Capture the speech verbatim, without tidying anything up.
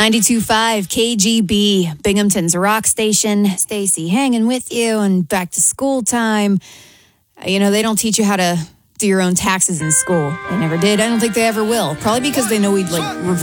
ninety-two point five K G B, Binghamton's rock station. Stacy hanging with you, and back to school time. You know, they don't teach you how to do your own taxes in school. They never did. I don't think they ever will. Probably because they know we'd like revolt